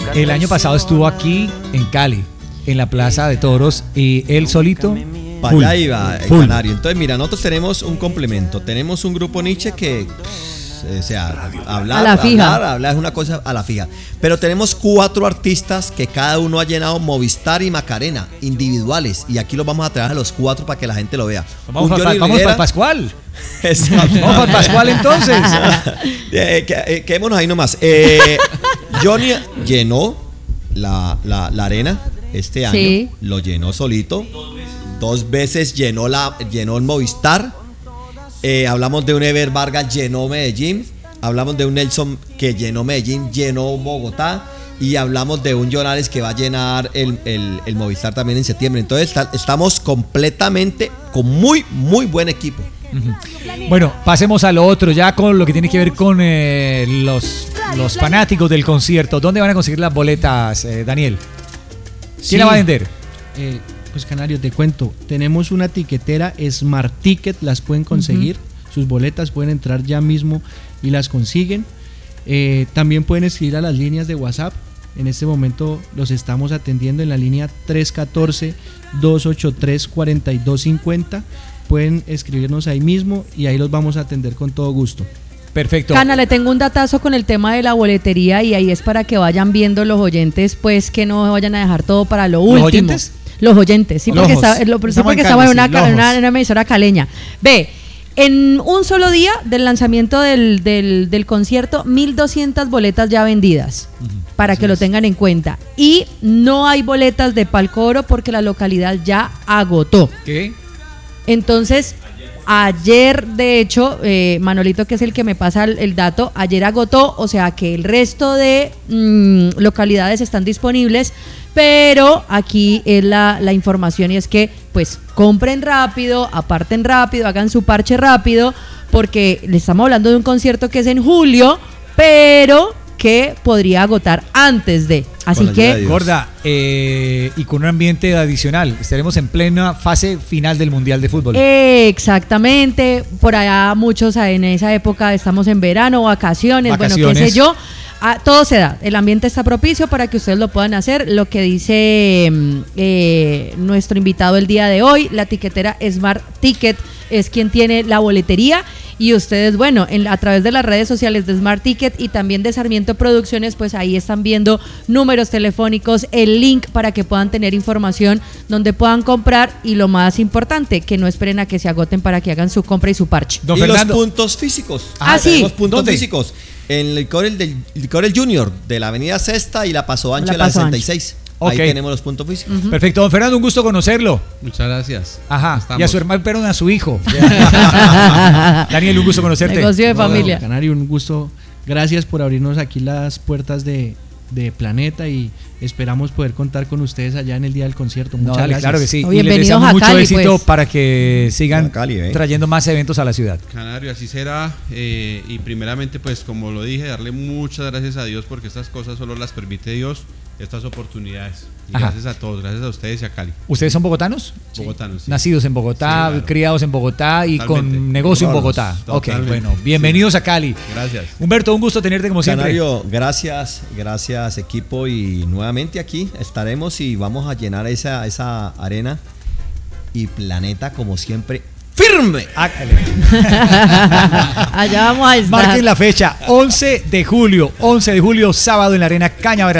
El año pasado estuvo aquí en Cali, en la Plaza de Toros, y él solito. Para allá iba el Canario. Entonces, mira, nosotros tenemos un complemento. Tenemos un grupo Nietzsche que, o sea, hablar es una cosa a la fija. Pero tenemos 4 artistas que cada uno ha llenado Movistar y Macarena, individuales. Y aquí los vamos a traer a los 4 para que la gente lo vea. Vamos para Pascual. Exacto. Vamos para Pascual entonces. Quedémonos ahí nomás. Johnny llenó la arena este año. Sí. Lo llenó solito. 2 veces llenó el Movistar. Hablamos de un Ever Vargas, llenó Medellín. Hablamos de un Nelson que llenó Medellín, llenó Bogotá. Y hablamos de un Llorales que va a llenar el Movistar también en septiembre. Entonces estamos completamente con muy, muy buen equipo. Bueno, pasemos a lo otro, ya con lo que tiene que ver con los fanáticos del concierto. ¿Dónde van a conseguir las boletas, Daniel? ¿Quién la va a vender? Pues Canario, te cuento, tenemos una tiquetera Smart Ticket, las pueden conseguir, sus boletas pueden entrar ya mismo y las consiguen. También pueden escribir a las líneas de WhatsApp, en este momento los estamos atendiendo en la línea 314-283-4250, pueden escribirnos ahí mismo y ahí los vamos a atender con todo gusto. Perfecto. Cana, le tengo un datazo con el tema de la boletería y ahí es para que vayan viendo los oyentes, pues que no vayan a dejar todo para lo último. ¿Los oyentes? Los oyentes, sí, porque estamos en una emisora caleña. Ve, en un solo día del lanzamiento del concierto, 1.200 boletas ya vendidas, para que lo tengan en cuenta. Y no hay boletas de Palco Oro porque la localidad ya agotó. ¿Qué? Entonces, ayer, de hecho, Manolito, que es el que me pasa el dato, ayer agotó, o sea que el resto de localidades están disponibles, pero aquí es la información y es que, pues, compren rápido, aparten rápido, hagan su parche rápido, porque le estamos hablando de un concierto que es en julio, pero que podría agotar antes de. Así que, Gorda, y con un ambiente adicional, estaremos en plena fase final del Mundial de Fútbol. Exactamente, por allá muchos en esa época estamos en verano, vacaciones, bueno, qué sé yo. Todo se da, el ambiente está propicio para que ustedes lo puedan hacer. Lo que dice nuestro invitado el día de hoy, la tiquetera Smart Ticket es quien tiene la boletería y ustedes, bueno, a través de las redes sociales de Smart Ticket y también de Sarmiento Producciones, pues ahí están viendo números telefónicos, el link para que puedan tener información donde puedan comprar y lo más importante, que no esperen a que se agoten para que hagan su compra y su parche. Y los puntos físicos. Sí. Los puntos ¿Dónde? físicos. En el licor el Junior de la avenida Sexta y la Paso Ancho de la 66. Okay. Ahí tenemos los puntos físicos. Perfecto, don Fernando, un gusto conocerlo. Muchas gracias. Ajá. Estamos. Y a su hermano, perdón, a su hijo. Daniel, un gusto conocerte. Negocio de familia. Canario, un gusto. Gracias por abrirnos aquí las puertas de Planeta y esperamos poder contar con ustedes allá en el día del concierto. Muchas gracias. Claro que sí. No, y les bienvenidos deseamos a mucho Cali, éxito pues. para que sigan Cali, trayendo más eventos a la ciudad. Canario, así será. Y primeramente, pues como lo dije, darle muchas gracias a Dios porque estas cosas solo las permite Dios, estas oportunidades. Y gracias a todos, gracias a ustedes y a Cali. ¿Ustedes son bogotanos? Bogotanos. Sí. Nacidos en Bogotá, Sí, claro. Criados en Bogotá y Totalmente. con negocio en Todos, Bogotá. Ok, totalmente. bueno, bienvenidos a Cali. Gracias. Humberto, un gusto tenerte como siempre. Canario, gracias equipo y nuevamente aquí estaremos y vamos a llenar esa arena y Planeta como siempre firme. Allá vamos a estar. Marquen la fecha, 11 de julio, sábado en la Arena Cañaveral.